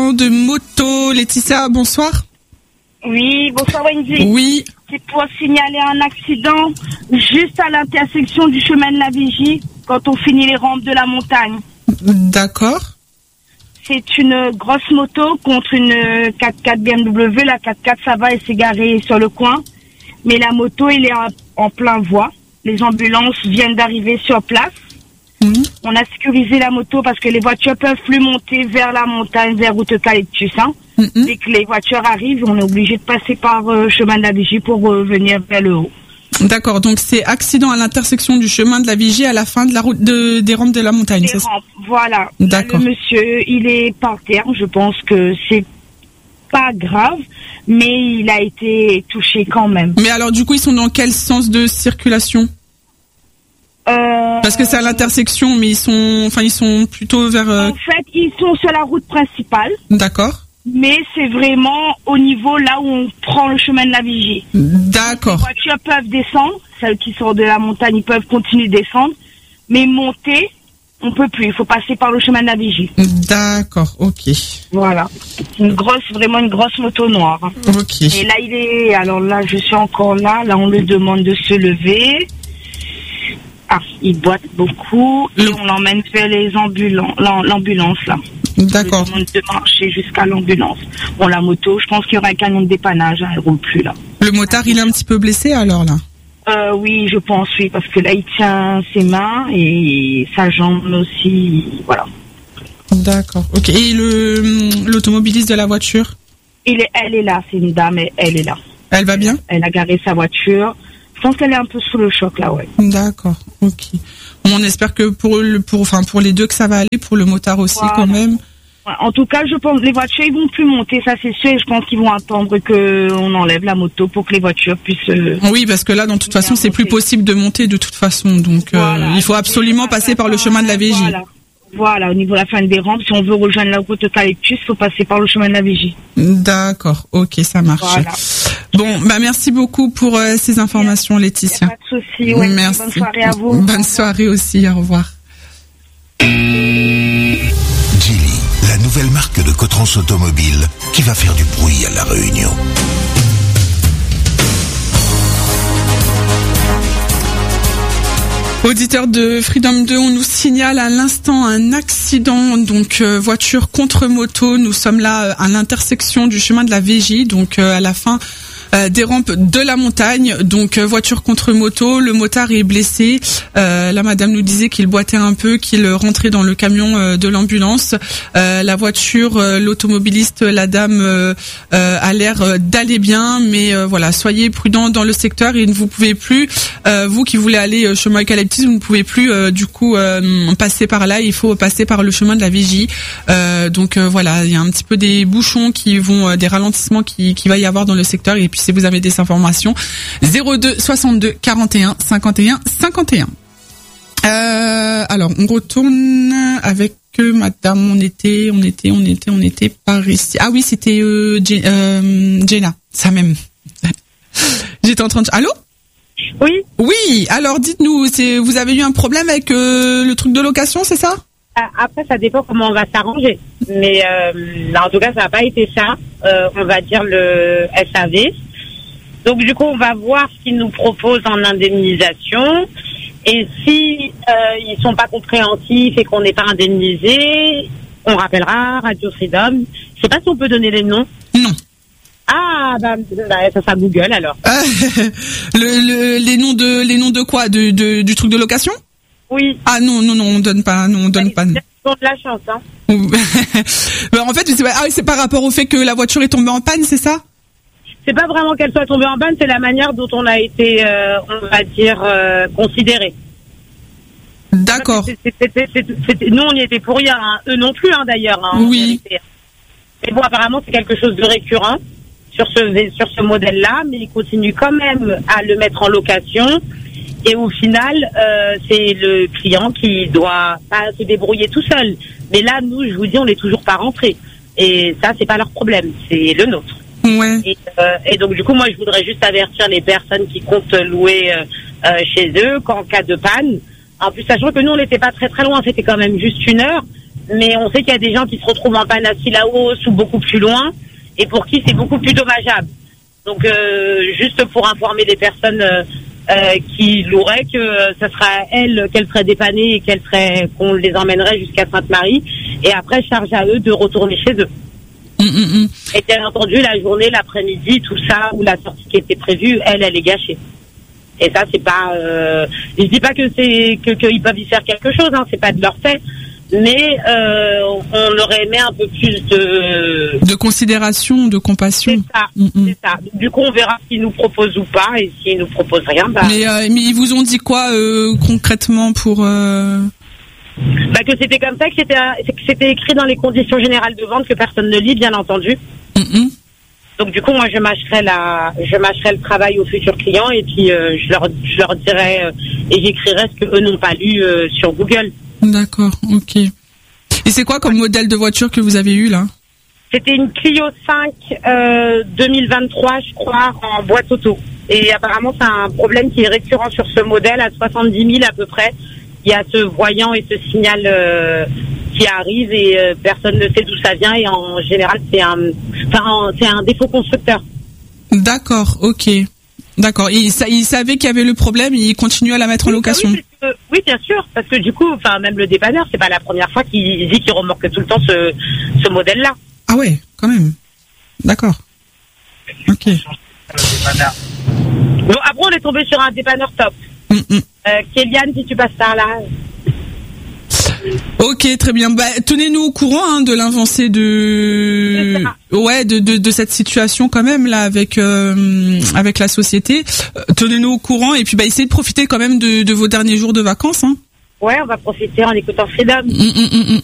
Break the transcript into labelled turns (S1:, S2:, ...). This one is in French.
S1: accident de moto. Laetitia, bonsoir.
S2: Oui, bonsoir Wendy.
S1: Oui.
S2: C'est pour signaler un accident juste à l'intersection du chemin de la Vigie, quand on finit les rampes de la montagne.
S1: D'accord.
S2: C'est une grosse moto contre une 4x4 BMW. La 4x4, ça va, elle s'est garée sur le coin. Mais la moto, elle est en plein voie. Les ambulances viennent d'arriver sur place. On a sécurisé la moto parce que les voitures peuvent plus monter vers la montagne, vers route Eucalyptus. Dès que les voitures arrivent, on est obligé de passer par chemin de la Vigie pour venir vers le haut.
S1: D'accord, donc c'est accident à l'intersection du chemin de la Vigie à la fin de la route des rampes de la montagne.
S2: Des rampes, voilà.
S1: D'accord.
S2: Le monsieur, il est par terre. Je pense que c'est pas grave, mais il a été touché quand même.
S1: Mais alors du coup, ils sont dans quel sens de circulation ? Parce que c'est à l'intersection, mais ils sont plutôt vers...
S2: En fait, ils sont sur la route principale.
S1: D'accord.
S2: Mais c'est vraiment au niveau là où on prend le chemin de la Vigie.
S1: D'accord.
S2: Les voitures peuvent descendre, celles qui sortent de la montagne, ils peuvent continuer de descendre, mais monter, on peut plus. Il faut passer par le chemin de la Vigie.
S1: D'accord, ok.
S2: Voilà. C'est vraiment une grosse moto noire.
S1: Ok.
S2: Et là, alors là, je suis encore là. Là, on lui demande de se lever. Ah, il boite beaucoup. Et on l'emmène vers l'ambulance, là.
S1: D'accord.
S2: On demande de marcher jusqu'à l'ambulance. Bon, la moto, je pense qu'il y aura un camion de dépannage, elle roule plus, là.
S1: Le motard, il est un petit peu blessé, alors, là?
S2: Oui, je pense, oui, parce que là, il tient ses mains et sa jambe aussi, voilà.
S1: D'accord, ok. Et l'automobiliste de la voiture?
S2: Elle est là, c'est une dame, elle est là.
S1: Elle va bien?
S2: Elle a garé sa voiture. Je pense qu'elle est un peu sous le choc, là, ouais.
S1: D'accord, ok. On espère que pour les deux que ça va aller, pour le motard aussi, voilà. Quand même.
S2: En tout cas, je pense que les voitures, ils vont plus monter, ça c'est sûr. Je pense qu'ils vont attendre qu'on enlève la moto pour que les voitures puissent...
S1: Oui, parce que là, de toute façon, c'est plus possible de monter de toute façon. Donc, voilà. Il faut absolument passer par le chemin de la Vigie.
S2: Voilà, au niveau de la fin des rampes, si on veut rejoindre la route Eucalyptus, il faut passer par le chemin de la Vigie.
S1: D'accord, ok, ça marche. Voilà. Bon, merci beaucoup pour ces informations, Laetitia.
S2: Pas de souci, ouais.
S1: Merci.
S2: Bonne soirée à vous.
S1: Bonne soirée aussi, au revoir.
S3: Geely, la nouvelle marque de Cotrans Automobile qui va faire du bruit à La Réunion.
S1: Auditeur de Freedom 2, on nous signale à l'instant un accident, donc voiture contre moto. Nous sommes là à l'intersection du chemin de la Vigie, donc à la fin des rampes de la montagne, donc voiture contre moto. Le motard est blessé. Là, madame nous disait qu'il boitait un peu, qu'il rentrait dans le camion de l'ambulance. La voiture, l'automobiliste, la dame a l'air d'aller bien, mais voilà, soyez prudents dans le secteur et vous pouvez plus, vous qui voulez aller chemin Eucalyptus, vous ne pouvez plus du coup passer par là. Il faut passer par le chemin de la Vigie. Donc voilà, il y a un petit peu des bouchons qui vont, des ralentissements qui va y avoir dans le secteur. Et puis si vous avez des informations, 02 62 41 51 51. Alors on retourne avec madame, on était par ici. Ah oui, c'était Jenna, ça même. J'étais en train de... Allô?
S2: Oui.
S1: Oui, alors dites-nous, vous avez eu un problème avec le truc de location, c'est ça?
S4: Après, ça dépend comment on va s'arranger. Mais en tout cas, ça n'a pas été ça. On va dire le SAV. Donc, du coup, on va voir ce qu'ils nous proposent en indemnisation. Et si ils sont pas compréhensifs et qu'on n'est pas indemnisé, on rappellera Radio Freedom. Je sais pas si on peut donner les noms.
S1: Non.
S4: Ah, ça sera Google alors.
S1: Les noms de quoi? Du truc de location?
S4: Oui.
S1: Ah non, on donne pas. Non, on donne pas.
S4: Ils ont de la chance, hein.
S1: En fait, c'est par rapport au fait que la voiture est tombée en panne, c'est ça?
S4: C'est pas vraiment qu'elle soit tombée en panne, c'est la manière dont on a été, on va dire, considéré.
S1: D'accord.
S4: Nous, on y était pour rien, hein. Eux non plus, hein, d'ailleurs. Hein,
S1: oui.
S4: Mais bon, apparemment, c'est quelque chose de récurrent sur ce modèle-là, mais ils continuent quand même à le mettre en location. Et au final, c'est le client qui doit pas se débrouiller tout seul. Mais là, nous, je vous dis, on n'est toujours pas rentrés. Et ça, c'est pas leur problème, c'est le nôtre.
S1: Ouais.
S4: Et donc, du coup, moi, je voudrais juste avertir les personnes qui comptent louer chez eux qu'en cas de panne, en plus, sachant que nous, on n'était pas très très loin, c'était quand même juste 1 heure, Mais on sait qu'il y a des gens qui se retrouvent en panne à Sillaos ou beaucoup plus loin, et pour qui c'est beaucoup plus dommageable. Donc, juste pour informer les personnes qui loueraient, que ça sera elles qu'elles seraient dépannées et qu'on les emmènerait jusqu'à Sainte-Marie, et après charge à eux de retourner chez eux. Et bien entendu, la journée, l'après-midi, tout ça, ou la sortie qui était prévue, elle est gâchée. Et ça, c'est pas. Je dis pas que qu'ils peuvent y faire quelque chose, hein, c'est pas de leur fait, mais on aurait aimé un peu plus de
S1: considération, de compassion.
S4: C'est ça, c'est ça. Du coup, on verra s'ils nous proposent ou pas, et s'ils nous proposent rien, bah.
S1: Mais ils vous ont dit quoi concrètement pour
S4: Bah, que c'était comme ça, que c'était écrit dans les conditions générales de vente que personne ne lit, bien entendu. Donc du coup, moi, je mâcherai le travail aux futurs clients, et puis je leur dirai et j'écrirai ce que eux n'ont pas lu sur Google.
S1: D'accord, ok. Et c'est quoi comme modèle de voiture que vous avez eu là?
S4: C'était une Clio 5 2023, je crois, en boîte auto. Et apparemment, c'est un problème qui est récurrent sur ce modèle, à 70 000 à peu près. Il y a ce voyant et ce signal qui arrive, et personne ne sait d'où ça vient, et en général c'est un défaut constructeur.
S1: D'accord, ok. D'accord. Il savait qu'il y avait le problème, et il continue à la mettre en location.
S4: Oui, bien sûr, parce que du coup, même le dépanneur, c'est pas la première fois qu'il dit qu'il remorque tout le temps ce modèle-là.
S1: Ah ouais, quand même. D'accord. Ok.
S4: Bon, après on est tombé sur un dépanneur top. Kéliane, si tu passes par là.
S1: Ok, très bien. Bah, tenez-nous au courant de l'avancée de cette situation quand même là avec la société. Tenez-nous au courant, et puis essayez de profiter quand même de vos derniers jours de vacances. Hein.
S4: Ouais, on va profiter en écoutant Freedom.